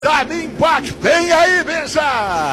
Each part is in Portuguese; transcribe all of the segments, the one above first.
Dá-me empate, vem aí, Benja!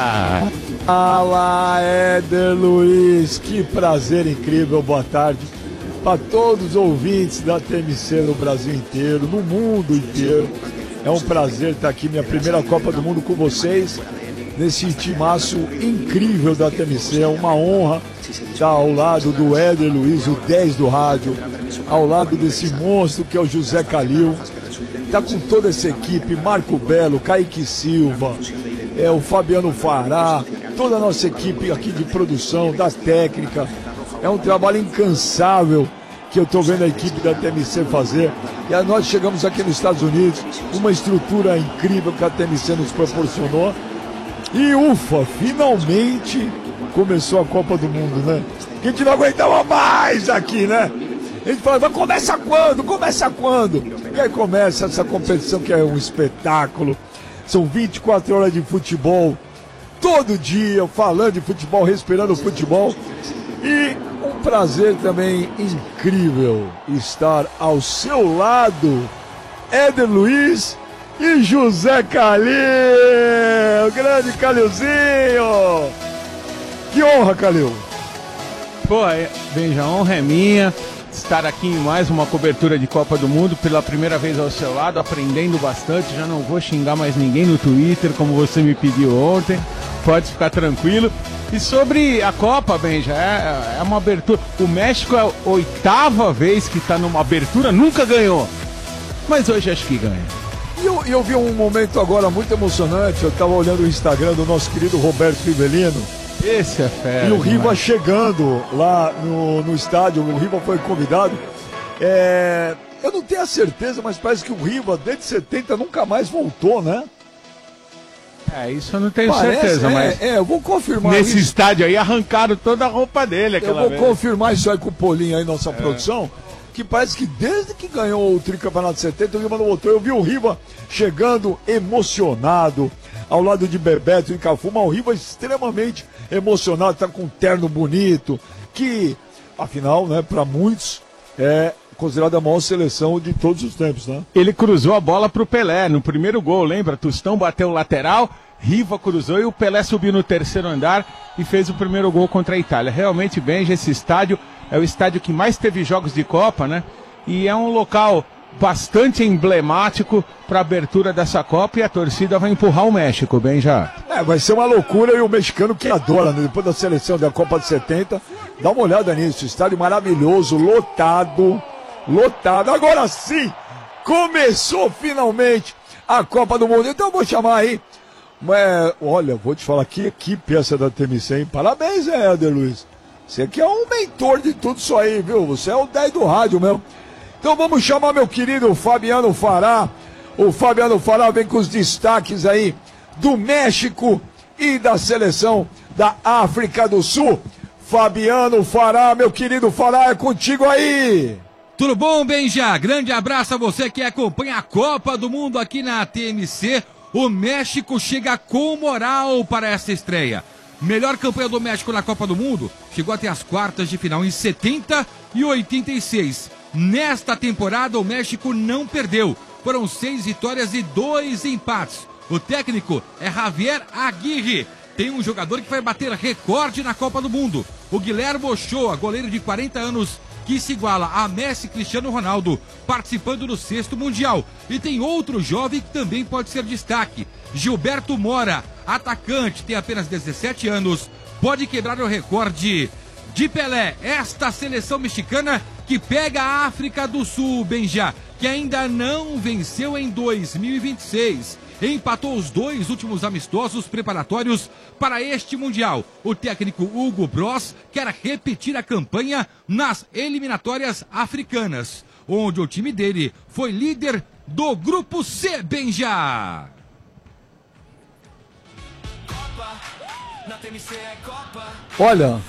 Fala, Éder Luiz, que prazer incrível, boa tarde para todos os ouvintes da TMC no Brasil inteiro, no mundo inteiro. É um prazer estar aqui, minha primeira Copa do Mundo com vocês, nesse timaço incrível da TMC. É uma honra estar ao lado do Éder Luiz, o 10 do rádio, ao lado desse monstro que é o José Calil. Está com toda essa equipe, Marco Belo, Kaique Silva, o Fabiano Fará, toda a nossa equipe aqui de produção, da técnica. É um trabalho incansável que eu estou vendo a equipe da TMC fazer. E aí nós chegamos aqui nos Estados Unidos, uma estrutura incrível que a TMC nos proporcionou. E ufa, finalmente começou a Copa do Mundo, né? Que a gente não aguentava mais aqui, né? A gente fala, mas começa quando? Começa quando? E aí começa essa competição que é um espetáculo. São 24 horas de futebol, todo dia, falando de futebol, respirando futebol. E um prazer também incrível estar ao seu lado, Éder Luiz e José Calil, grande Calilzinho. Que honra, Calil. Pô, Benja, a honra é minha estar aqui em mais uma cobertura de Copa do Mundo, pela primeira vez ao seu lado, aprendendo bastante. Já não vou xingar mais ninguém no Twitter, como você me pediu ontem, pode ficar tranquilo. E sobre a Copa, Benja, é uma abertura. O México é a 8ª vez que está numa abertura, nunca ganhou, mas hoje acho que ganha. E eu vi um momento agora muito emocionante. Eu estava olhando o Instagram do nosso querido Roberto Rivelino. Esse é fera. E o Riva chegando lá no estádio, o Riva foi convidado. Eu não tenho a certeza, mas parece que o Riva, desde 70, nunca mais voltou, né? Isso eu não tenho certeza, mas... eu vou confirmar nesse isso. estádio aí arrancaram toda a roupa dele aquela vez. Eu vou confirmar isso aí com o Polinho aí, nossa produção, que parece que desde que ganhou o tricampeonato de 70, o Riva não voltou. Eu vi o Riva chegando emocionado, ao lado de Bebeto e Cafu, mas o Riva extremamente emocionado, tá com um terno bonito, que, afinal, né, para muitos, é considerada a maior seleção de todos os tempos, né? Ele cruzou a bola pro Pelé no primeiro gol, lembra? Tostão bateu o lateral, Riva cruzou e o Pelé subiu no terceiro andar e fez o primeiro gol contra a Itália. Realmente, Benja, esse estádio é o estádio que mais teve jogos de Copa, né? E é um local bastante emblemático para a abertura dessa Copa, e a torcida vai empurrar o México, Benja. Vai ser uma loucura, e o mexicano que adora, né? Depois da seleção da Copa de 70, dá uma olhada nisso, estádio maravilhoso, lotado. Agora sim, começou finalmente a Copa do Mundo. Então eu vou chamar aí, olha, vou te falar, que equipe essa da TMC, hein? Parabéns, Éder Luiz. Você que é um mentor de tudo isso aí, viu? Você é o 10 do rádio mesmo. Então vamos chamar meu querido Fabiano Fará. O Fabiano Fará vem com os destaques aí do México e da seleção da África do Sul. Fabiano Fará, meu querido Fará, é contigo aí. Tudo bom, Benja? Grande abraço a você que acompanha a Copa do Mundo aqui na TMC. O México chega com moral para essa estreia. Melhor campanha do México na Copa do Mundo, chegou até as quartas de final em 70 e 86. Nesta temporada, o México não perdeu. Foram 6 vitórias e 2 empates. O técnico é Javier Aguirre. Tem um jogador que vai bater recorde na Copa do Mundo. O Guilherme Ochoa, goleiro de 40 anos, que se iguala a Messi e Cristiano Ronaldo, participando do 6º Mundial. E tem outro jovem que também pode ser destaque. Gilberto Mora, atacante, tem apenas 17 anos, pode quebrar o recorde de Pelé. Esta seleção mexicana que pega a África do Sul, Benja, que ainda não venceu em 2026. Empatou os 2 últimos amistosos preparatórios para este Mundial. O técnico Hugo Bross quer repetir a campanha nas eliminatórias africanas, onde o time dele foi líder do Grupo C, Benja. Olha,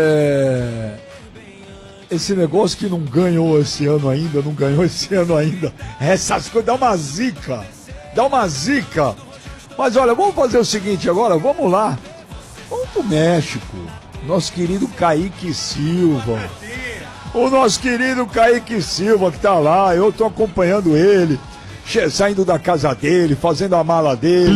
esse negócio que não ganhou esse ano ainda, essas coisas, dá uma zica. Mas olha, vamos fazer o seguinte agora, vamos lá. Vamos pro México. Nosso querido Kaique Silva. O nosso querido Kaique Silva que tá lá, eu tô acompanhando ele. saindo da casa dele, fazendo a mala dele.